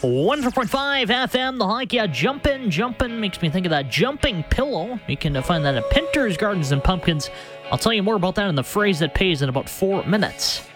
104.5 FM, the hike, yeah, jumpin' makes me think of that jumping pillow. You can find that at Pinter's Gardens and Pumpkins. I'll tell you more about that in the phrase that pays in about 4 minutes.